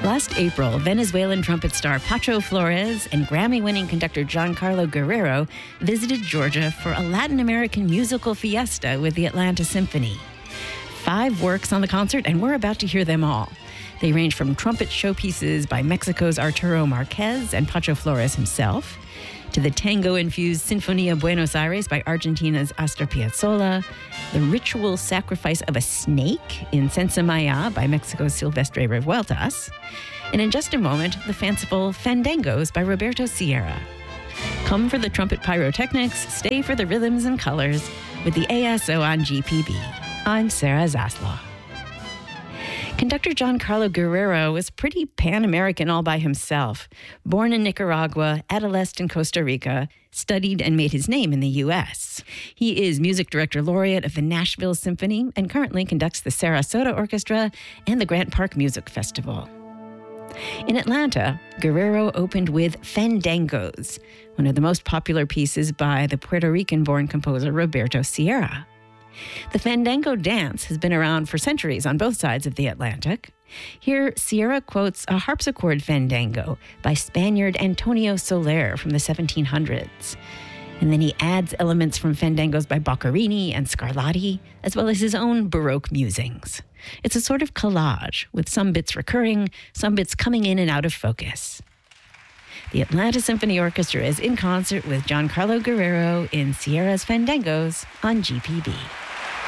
Last April, Venezuelan trumpet star Pacho Flores and Grammy-winning conductor Giancarlo Guerrero visited Georgia for a Latin American musical fiesta with the Atlanta Symphony. 5 works on the concert, and we're about to hear them all. They range from trumpet showpieces by Mexico's Arturo Marquez and Pacho Flores himself, to the tango-infused Sinfonía Buenos Aires by Argentina's Astor Piazzolla, the ritual sacrifice of a snake in Sensamaya by Mexico's Silvestre Revueltas, and in just a moment, the fanciful Fandangos by Roberto Sierra. Come for the trumpet pyrotechnics, stay for the rhythms and colors with the ASO on GPB. I'm Sarah Zaslow. Conductor Giancarlo Guerrero was pretty Pan-American all by himself. Born in Nicaragua, adolesced in Costa Rica, studied and made his name in the U.S. He is music director laureate of the Nashville Symphony and currently conducts the Sarasota Orchestra and the Grant Park Music Festival. In Atlanta, Guerrero opened with Fandangos, one of the most popular pieces by the Puerto Rican-born composer Roberto Sierra. The Fandango dance has been around for centuries on both sides of the Atlantic. Here, Sierra quotes a harpsichord fandango by Spaniard Antonio Soler from the 1700s. And then he adds elements from fandangos by Boccherini and Scarlatti, as well as his own Baroque musings. It's a sort of collage, with some bits recurring, some bits coming in and out of focus. The Atlanta Symphony Orchestra is in concert with Giancarlo Guerrero in Sierra's Fandangos on GPB.